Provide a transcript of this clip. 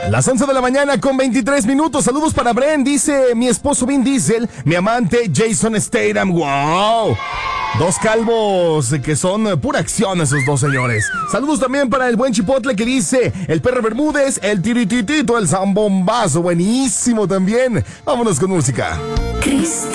Las 11 de la mañana con 23 minutos. Saludos para Bren. Dice mi esposo Vin Diesel, mi amante Jason Statham. ¡Wow! Dos calvos que son pura acción esos dos señores. Saludos también para el buen Chipotle que dice el perro Bermúdez, el tirititito, el zambombazo. Buenísimo también. Vámonos con música. Cristo